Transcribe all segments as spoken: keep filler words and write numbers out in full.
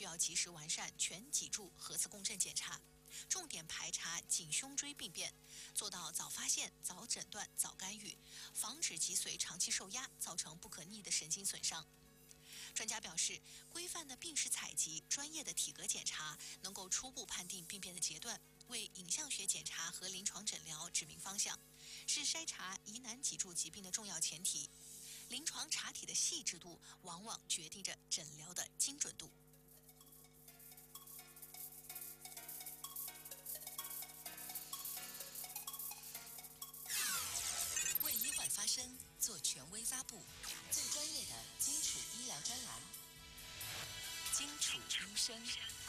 要及时完善全脊柱核磁共振检查，重点排查颈胸椎病变，做到早发现、早诊断、早干预，防止脊髓长期受压，造成不可逆的神经损伤。专家表示，规范的病史采集、专业的体格检查，能够初步判定病变的阶段，为影像学检查和临床诊疗指明方向，是筛查疑难脊柱疾病的重要前提。临床查体的细致度，往往决定着诊疗的精准度。 为医患发声，做权威发布，最专业的基础医疗专栏，基础医生。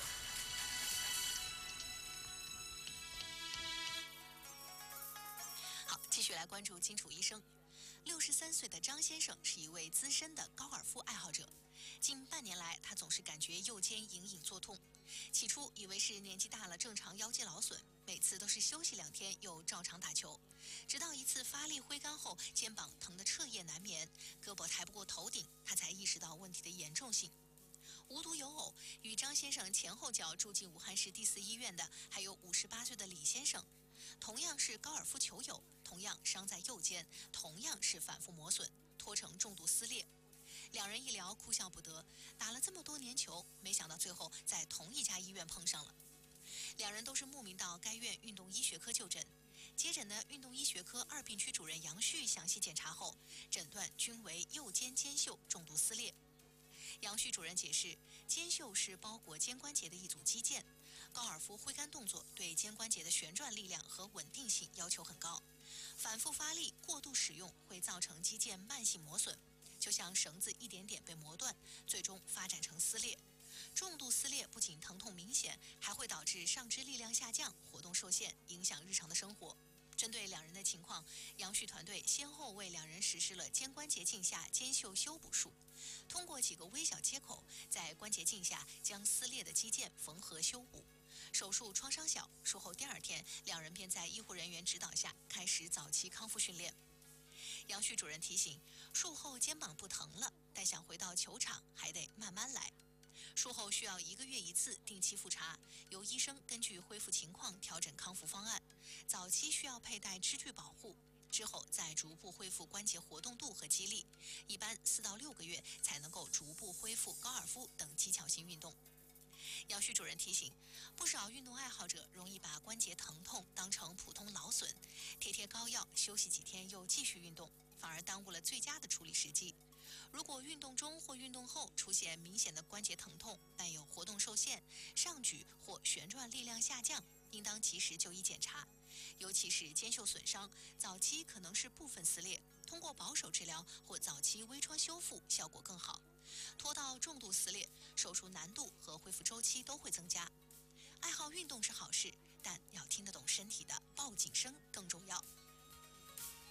好，继续来关注金楚医生。六十三岁的张先生是一位资深的高尔夫爱好者，近半年来，他总是感觉右肩隐隐作痛。起初以为是年纪大了，正常腰肌劳损，每次都是休息两天又照常打球。直到一次发力挥杆后，肩膀疼得彻夜难眠，胳膊抬不过头顶，他才意识到问题的严重性。无独有偶，与张先生前后脚住进武汉市第四医院的还有五十八岁的李先生，同样是高尔夫球友，同样伤在右肩，同样是反复磨损，拖成重度撕裂。两人一聊，哭笑不得，打了这么多年球，没想到最后在同一家医院碰上了。两人都是慕名到该院运动医学科就诊。接诊的运动医学科二病区主任杨旭详细检查后，诊断均为右肩肩袖重度撕裂。杨旭主任解释，肩袖是包裹肩关节的一组肌腱，高尔夫挥杆动作对肩关节的旋转力量和稳定性要求很高，反复发力、过度使用会造成肌腱慢性磨损，就像绳子一点点被磨断，最终发展成撕裂。重度撕裂不仅疼痛明显，还会导致上肢力量下降、活动受限，影响日常的生活。针对两人的情况，杨旭团队先后为两人实施了肩关节镜下肩袖修补术，通过几个微小切口，在关节镜下将撕裂的肌腱缝合修补。手术创伤小，术后第二天，两人便在医护人员指导下开始早期康复训练。杨旭主任提醒，术后肩膀不疼了，但想回到球场还得慢慢来。术后需要一个月一次定期复查，由医生根据恢复情况调整康复方案。早期需要佩戴支具保护，之后再逐步恢复关节活动度和肌力，一般四到六个月才能够逐步恢复高尔夫等技巧性运动。杨旭主任提醒，不少运动爱好者容易把关节疼痛当成普通劳损，贴贴膏药，休息几天又继续运动，反而耽误了最佳的处理时机。如果运动中或运动后出现明显的关节疼痛，但有活动受限、上举或旋转力量下降，应当及时就医检查。尤其是肩袖损伤，早期可能是部分撕裂，通过保守治疗或早期微创修复效果更好。拖到重度撕裂，手术难度和恢复周期都会增加。爱好运动是好事，但要听得懂身体的报警声更重要。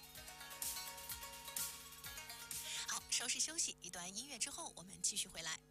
好，稍事休息，一段音乐之后，我们继续回来。